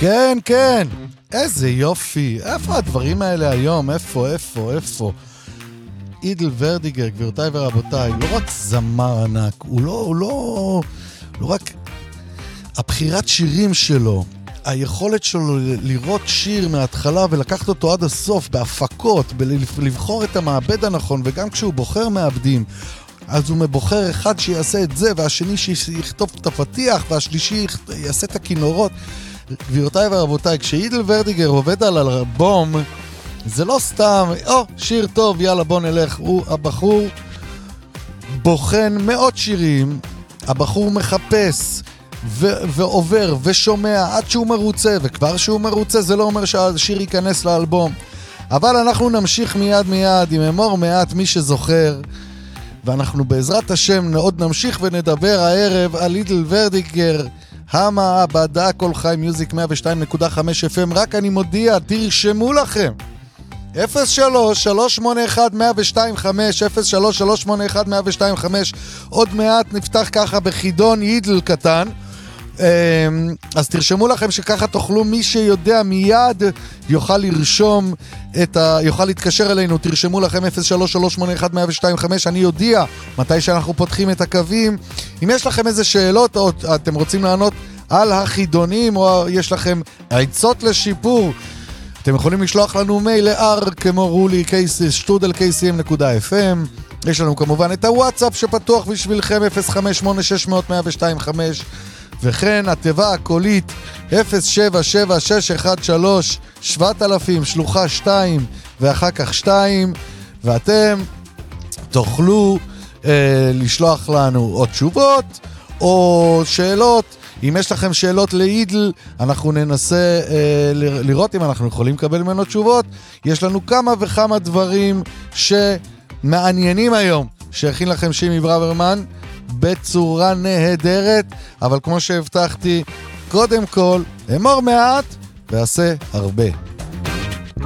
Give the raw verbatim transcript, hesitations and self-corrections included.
כן, כן. איזה יופי. איפה הדברים האלה היום? איפה, איפה, איפה? אידל ורדיגר, גבירותיי ורבותיי, לא רק זמר ענק, הוא לא, הוא לא, לא רק הבחירת שירים שלו, היכולת שלו לראות שיר מההתחלה ולקחת אותו עד הסוף, בהפקות, לבחור את המעבד הנכון, וגם כשהוא בוחר מעבדים, אז הוא מבוחר אחד שיעשה את זה, והשני שיכתוב את הפתיח, והשלישי יעשה את הכינורות. גבירותיי ורבותיי, כשאידל ורדיגר עובד על אלבום, זה לא סתם, או, שיר טוב, יאללה בוא נלך. הוא, הבחור בוחן מאות שירים, הבחור מחפש ו- ועובר ושומע עד שהוא מרוצה, וכבר שהוא מרוצה זה לא אומר שהשיר ייכנס לאלבום. אבל אנחנו נמשיך מיד מיד עם אמור מעט מי שזוכר, ואנחנו בעזרת השם עוד נמשיך ונדבר הערב על אידל ורדיגר, המעבדה כל חי מיוזיק מאה ושתיים נקודה חמש אף אם. רק אני מודיע, תרשמו לכם אפס שלוש שלוש שמונה אחת מאה ושתיים חמש, אפס שלוש שלוש שמונה אחת מאה ושתיים חמש. עוד מעט נפתח ככה בחידון אידל קטן, אז תרשמו לכם שככה תוכלו, מי שיודע מיד יוכל לרשום את ה... יוכל להתקשר אלינו. תרשמו לכם אפס שלוש שלוש שמונה אחת מאה ושתיים חמש. אני יודיע מתי שאנחנו פותחים את הקווים. אם יש לכם איזה שאלות או אתם רוצים לענות על החידונים, או יש לכם עצות לשיפור, אתם יכולים לשלוח לנו מייל לאר כמו רולי שטודל קי סי אם נקודה אף אם. יש לנו כמובן את הוואטסאפ שפתוח בשבילכם, אפס חמש שמונה שש אפס אפס מאה ושתיים חמש, וכן התיבה הקולית אפס שבע שבע שש אחת שלוש שבעת אלפים שלוחה שתיים ואחר כך שתיים, ואתם תוכלו אה, לשלוח לנו או תשובות או שאלות. אם יש לכם שאלות לאידל, אנחנו ננסה אה, לראות אם אנחנו יכולים לקבל ממנו תשובות. יש לנו כמה וכמה דברים שמעניינים היום, שהכין לכם שימי ברוורמן בצורה נהדרת, אבל כמו שהבטחתי, קודם כל, אמור מעט ועשה הרבה.